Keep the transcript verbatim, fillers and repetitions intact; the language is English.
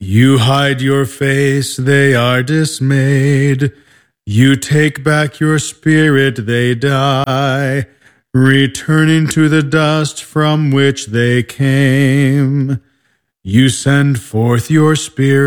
You hide your face, they are dismayed. You take back your spirit, they die, returning to the dust from which they came. You send forth your spirit.